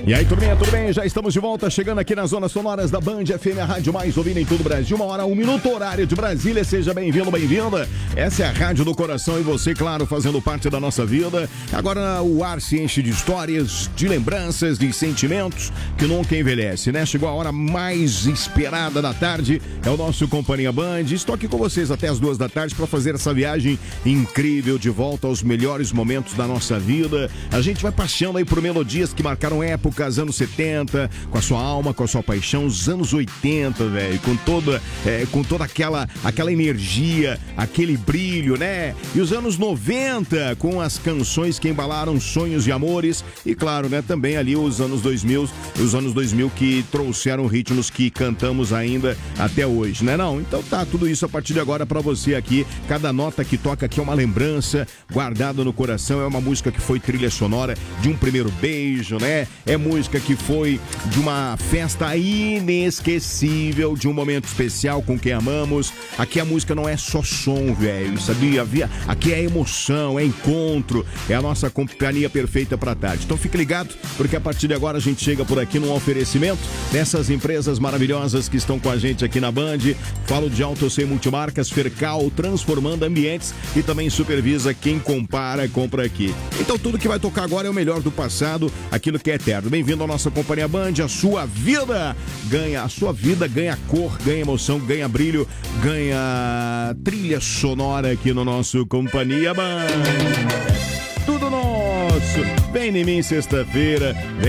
E aí, turminha, tudo bem? Já estamos de volta, chegando aqui nas zonas sonoras da Band FM, a rádio mais ouvida em todo o Brasil. 1h, 1 minuto, horário de Brasília. Seja bem-vindo, bem-vinda. Essa é a Rádio do Coração e você, claro, fazendo parte da nossa vida. Agora o ar se enche de histórias, de lembranças, de sentimentos que nunca envelhece, né? Chegou a hora mais esperada da tarde, é o nosso Companhia Band. Estou aqui com vocês até as 2 da tarde para fazer essa viagem incrível de volta aos melhores momentos da nossa vida. A gente vai passeando aí por melodias que marcaram época, anos 70, com a sua alma, com a sua paixão, os anos 80, velho, com toda aquela energia, aquele brilho, né? E os anos 90, com as canções que embalaram sonhos e amores, e claro, né, também ali os anos 2000 que trouxeram ritmos que cantamos ainda até hoje, né não? Então tá, tudo isso a partir de agora pra você aqui, cada nota que toca aqui é uma lembrança guardada no coração, é uma música que foi trilha sonora de um primeiro beijo, né? É música que foi de uma festa inesquecível, de um momento especial com quem amamos. Aqui a música não é só som, velho, sabia? Aqui é emoção, é encontro, é a nossa companhia perfeita pra tarde. Então fique ligado, porque a partir de agora a gente chega por aqui num oferecimento dessas empresas maravilhosas que estão com a gente aqui na Band. Falo de Auto C Multimarcas, Fercal, transformando ambientes e também supervisa quem compara, compra aqui. Então tudo que vai tocar agora é o melhor do passado, aquilo que é eterno. Bem-vindo à nossa Companhia Band, a sua vida ganha cor, ganha emoção, ganha brilho, ganha trilha sonora aqui no nosso Companhia Band. Tudo nosso. Vem em mim sexta-feira.